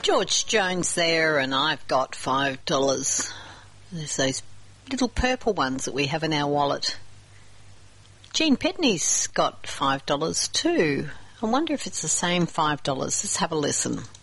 George Jones there, and I've got $5. There's those little purple ones that we have in our wallet. Jean Pedney's got $5 too. I wonder if it's the same $5. Let's have a listen.